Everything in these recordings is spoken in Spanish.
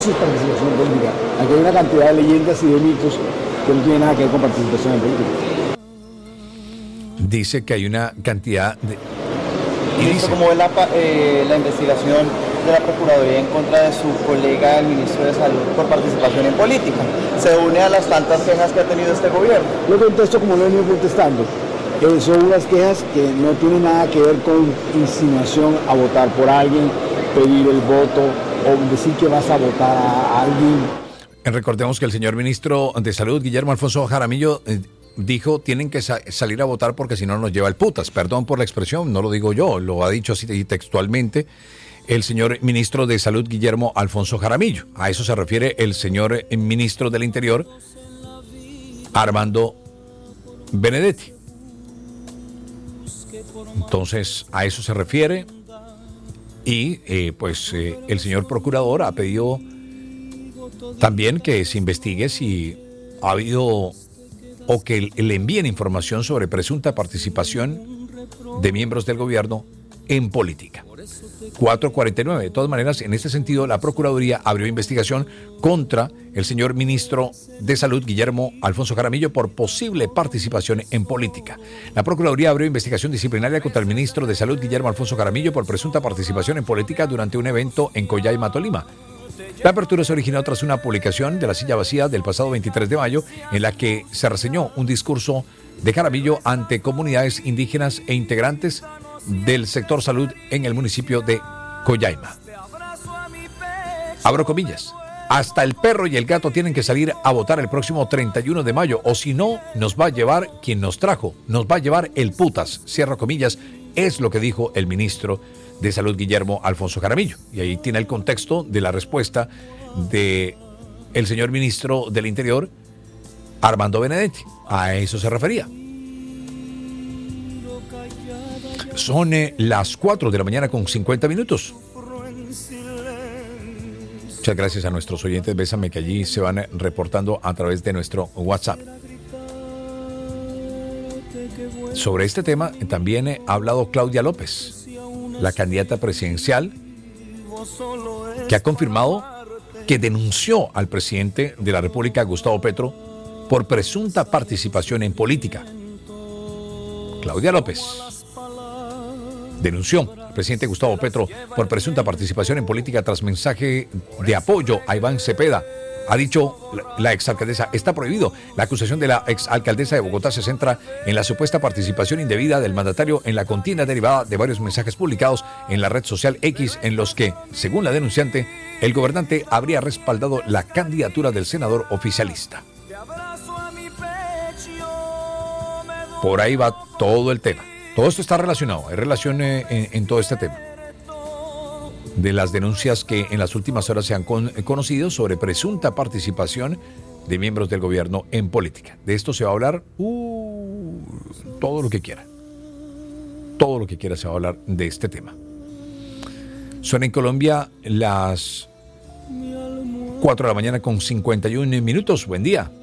Su participación política. Aquí hay una cantidad de leyendas y de mitos que no tienen nada que ver con participación en política. Dice que hay una cantidad de... Y dice cómo ve la investigación de la Procuraduría en contra de su colega, el ministro de Salud, por participación en política. Se une a las tantas quejas que ha tenido este gobierno. Lo contesto como lo he venido contestando. Son unas quejas que no tienen nada que ver con insinuación a votar por alguien, pedir el voto o decir que vas a votar a alguien. Recordemos que el señor ministro de Salud, Guillermo Alfonso Jaramillo, dijo, tienen que salir a votar porque si no nos lleva el putas. Perdón por la expresión, no lo digo yo, lo ha dicho así textualmente el señor ministro de Salud, Guillermo Alfonso Jaramillo. A eso se refiere el señor ministro del Interior, Armando Benedetti. Entonces, a eso se refiere. Y el señor procurador ha pedido también que se investigue si ha habido o que le envíen información sobre presunta participación de miembros del gobierno en política. 4:49. De todas maneras, en este sentido, la Procuraduría abrió investigación contra el señor ministro de Salud, Guillermo Alfonso Jaramillo, por posible participación en política. La Procuraduría abrió investigación disciplinaria contra el ministro de Salud, Guillermo Alfonso Jaramillo, por presunta participación en política durante un evento en Coyaima, Tolima. La apertura se originó tras una publicación de La Silla Vacía del pasado 23 de mayo, en la que se reseñó un discurso de Jaramillo ante comunidades indígenas e integrantes del sector salud en el municipio de Coyaima. Abro comillas. Hasta el perro y el gato tienen que salir a votar el próximo 31 de mayo, o si no, nos va a llevar quien nos trajo, nos va a llevar el putas. Cierro comillas, es lo que dijo el ministro de Salud, Guillermo Alfonso Jaramillo. Y ahí tiene el contexto de la respuesta de el señor ministro del Interior, Armando Benedetti. A eso se refería. Son las 4 de la mañana con 50 minutos. Muchas gracias a nuestros oyentes. Bésame, que allí se van reportando a través de nuestro WhatsApp. Sobre este tema también ha hablado Claudia López, la candidata presidencial, que ha confirmado que denunció al presidente de la República, Gustavo Petro, por presunta participación en política. Claudia López denunció al presidente Gustavo Petro por presunta participación en política tras mensaje de apoyo a Iván Cepeda. Ha dicho la exalcaldesa, está prohibido. La acusación de la exalcaldesa de Bogotá se centra en la supuesta participación indebida del mandatario en la contienda derivada de varios mensajes publicados en la red social X, en los que, según la denunciante, el gobernante habría respaldado la candidatura del senador oficialista. Por ahí va todo el tema. Todo esto está relacionado, hay relación en todo este tema de las denuncias que en las últimas horas se han conocido sobre presunta participación de miembros del gobierno en política. De esto se va a hablar todo lo que quiera. Todo lo que quiera se va a hablar de este tema. Son en Colombia las 4 de la mañana con 51 minutos. Buen día.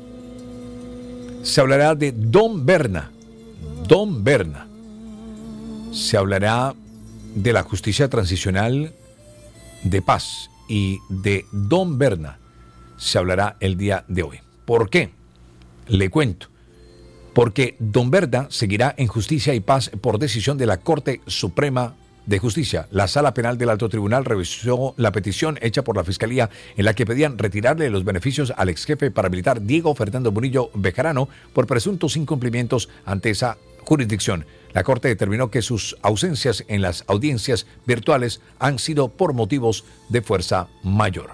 Se hablará de Don Berna. Don Berna. Se hablará de la justicia transicional de paz y de Don Berna. Se hablará el día de hoy. ¿Por qué? Le cuento. Porque Don Berna seguirá en justicia y paz por decisión de la Corte Suprema de Justicia. La Sala Penal del Alto Tribunal revisó la petición hecha por la Fiscalía en la que pedían retirarle los beneficios al exjefe paramilitar Diego Fernando Murillo Bejarano por presuntos incumplimientos ante esa jurisdicción. La Corte determinó que sus ausencias en las audiencias virtuales han sido por motivos de fuerza mayor.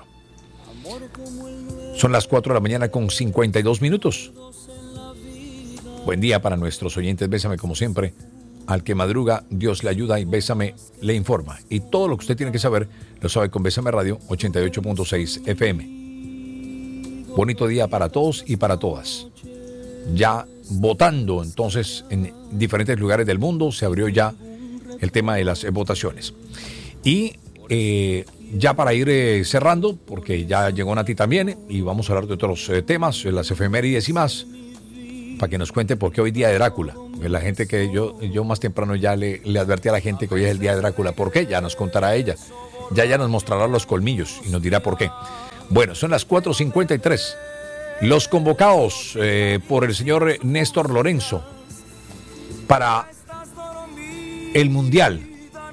Son las 4 de la mañana con 52 minutos. Buen día para nuestros oyentes. Bésame como siempre. Al que madruga, Dios le ayuda y Bésame le informa. Y todo lo que usted tiene que saber, lo sabe con Bésame Radio 88.6 FM. Bonito día para todos y para todas. Ya votando, entonces, en diferentes lugares del mundo, se abrió ya el tema de las votaciones. Y ya para ir cerrando, porque ya llegó Nati también, y vamos a hablar de otros temas, las efemérides y más, para que nos cuente por qué hoy día de Drácula. Porque la gente que yo más temprano ya le advertí a la gente que hoy es el día de Drácula. ¿Por qué? Ya nos contará ella. ya nos mostrará los colmillos y nos dirá por qué. Bueno, son las 4:53. Los convocados por el señor Néstor Lorenzo para el Mundial.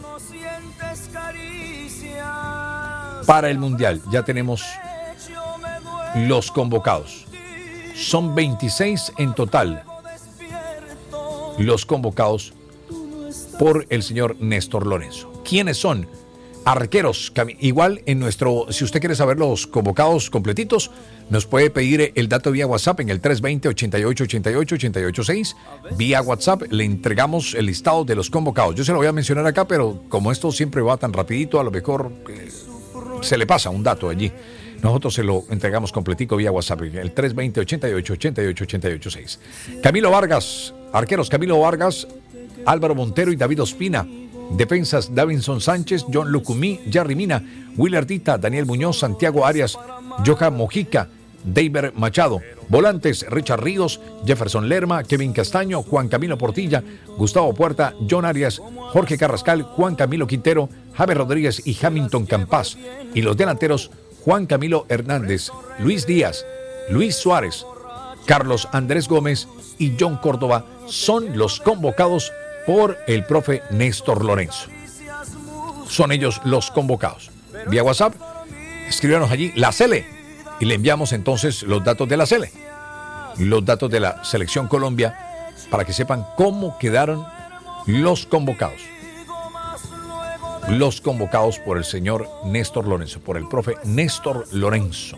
Para el Mundial ya tenemos los convocados. Son 26 en total los convocados por el señor Néstor Lorenzo. ¿Quiénes son? Arqueros. Igual en nuestro, si usted quiere saber los convocados completitos, nos puede pedir el dato vía WhatsApp en el 320-8888-886. Vía WhatsApp le entregamos el listado de los convocados. Yo se lo voy a mencionar acá, pero como esto siempre va tan rapidito, a lo mejor se le pasa un dato allí. Nosotros se lo entregamos completico vía WhatsApp, el 320-8888-886. Camilo Vargas, arqueros Camilo Vargas, Álvaro Montero y David Ospina. Defensas Davinson Sánchez, John Lucumí, Jerry Mina, Willer Dita, Daniel Muñoz, Santiago Arias, Johan Mojica, David Machado. Volantes Richard Ríos, Jefferson Lerma, Kevin Castaño, Juan Camilo Portilla, Gustavo Puerta, John Arias, Jorge Carrascal, Juan Camilo Quintero, Javier Rodríguez y Hamilton Campas. Y los delanteros Juan Camilo Hernández, Luis Díaz, Luis Suárez, Carlos Andrés Gómez y John Córdoba son los convocados por el profe Néstor Lorenzo. Son ellos los convocados. Vía WhatsApp, escríbanos allí la Sele y le enviamos entonces los datos de la Sele, los datos de la Selección Colombia, para que sepan cómo quedaron los convocados. Los convocados por el señor Néstor Lorenzo, por el profe Néstor Lorenzo.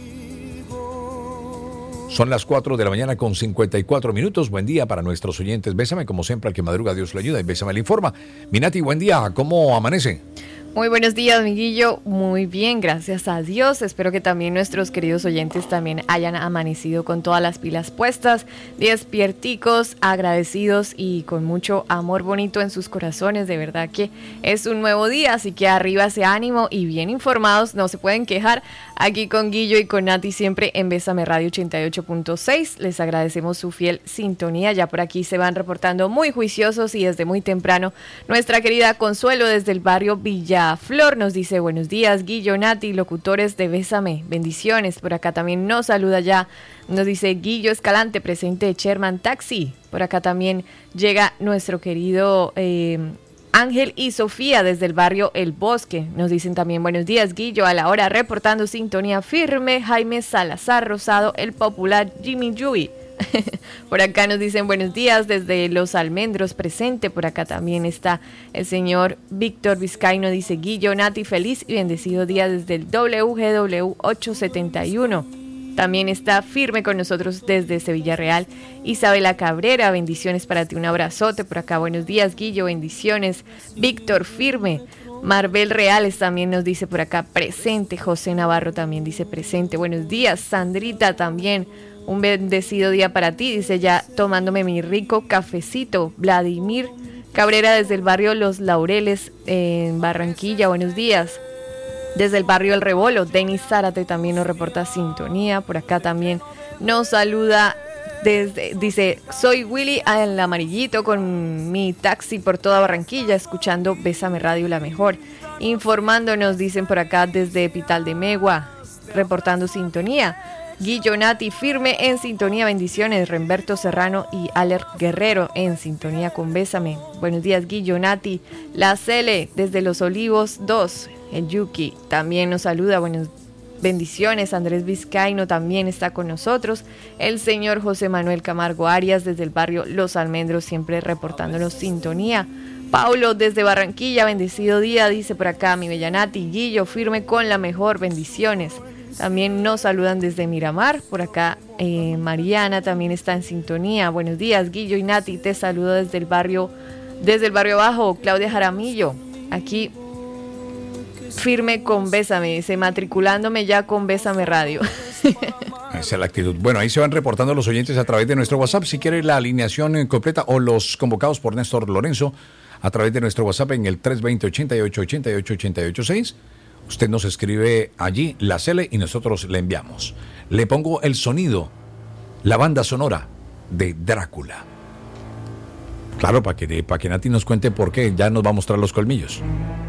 Son las 4 de la mañana con 54 minutos. Buen día para nuestros oyentes. Bésame, como siempre, al que madruga Dios lo ayuda y Bésame le informa. Minati, buen día. ¿Cómo amanece? Muy buenos días, Miguillo. Muy bien, gracias a Dios. Espero que también nuestros queridos oyentes también hayan amanecido con todas las pilas puestas, despierticos, agradecidos y con mucho amor bonito en sus corazones. De verdad que es un nuevo día, así que arriba ese ánimo y bien informados, no se pueden quejar. Aquí con Guillo y con Nati siempre en Bésame Radio 88.6. Les agradecemos su fiel sintonía. Ya por aquí se van reportando muy juiciosos y desde muy temprano nuestra querida Consuelo desde el barrio Villaflor nos dice buenos días, Guillo, Nati, locutores de Bésame, bendiciones. Por acá también nos saluda ya, nos dice Guillo Escalante, presente de Sherman Taxi. Por acá también llega nuestro querido Ángel y Sofía desde el barrio El Bosque. Nos dicen también buenos días, Guillo, a la hora reportando sintonía firme. Jaime Salazar Rosado, el popular Jimmy Yui. Por acá nos dicen buenos días desde Los Almendros presente. Por acá también está el señor Víctor Vizcaíno, dice Guillo, Nati, feliz y bendecido día desde el WGW 871. También está firme con nosotros desde Sevilla Real Isabela Cabrera, bendiciones para ti, un abrazote. Por acá buenos días, Guillo, bendiciones. Víctor firme. Marbel Reales también nos dice por acá presente. José Navarro también dice presente. Buenos días, Sandrita también. Un bendecido día para ti, dice ya tomándome mi rico cafecito. Vladimir Cabrera desde el barrio Los Laureles en Barranquilla, buenos días. Desde el barrio El Rebolo, Denis Zárate también nos reporta sintonía. Por acá también nos saluda dice, soy Willy al amarillito con mi taxi por toda Barranquilla, escuchando Bésame Radio la mejor. Informándonos, dicen por acá desde Pital de Megua, reportando sintonía. Guillo, Nati, firme en sintonía, bendiciones. Remberto Serrano y Aler Guerrero en sintonía con Bésame. Buenos días, Guillo, Nati. La Cele desde Los Olivos 2, el Yuki también nos saluda, buenas bendiciones. Andrés Vizcaíno también está con nosotros. El señor José Manuel Camargo Arias desde el barrio Los Almendros, siempre reportándonos sintonía. Paulo desde Barranquilla, bendecido día, dice por acá mi bella Nati. Guillo, firme con la mejor, bendiciones. También nos saludan desde Miramar, por acá Mariana también está en sintonía. Buenos días, Guillo y Nati, te saludo desde el barrio Bajo, Claudia Jaramillo, aquí firme con Bésame, dice, matriculándome ya con Bésame Radio. Esa es la actitud. Bueno, ahí se van reportando los oyentes a través de nuestro WhatsApp. Si quiere la alineación completa o los convocados por Néstor Lorenzo a través de nuestro WhatsApp en el 320-8888-886. Usted nos escribe allí la Cele y nosotros le enviamos. Le pongo el sonido, la banda sonora de Drácula. Claro, para que Nati nos cuente por qué, ya nos va a mostrar los colmillos.